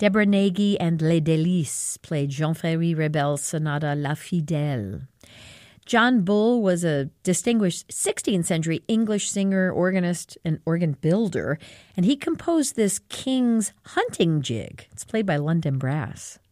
Deborah Nagy and Les Délices played Jean-Ferry Rebel's sonata La Fidèle. John Bull was a distinguished 16th century English singer, organist, and organ builder, and he composed this King's Hunting Jig. It's played by London Brass.